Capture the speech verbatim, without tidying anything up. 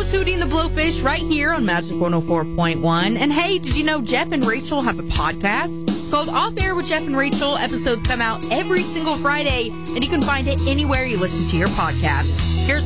is Hootie and the Blowfish right here on Magic one oh four point one. And hey, did you know Jeff and Rachel have a podcast? It's called Off Air with Jeff and Rachel. Episodes come out every single Friday, and you can find it anywhere you listen to your podcast.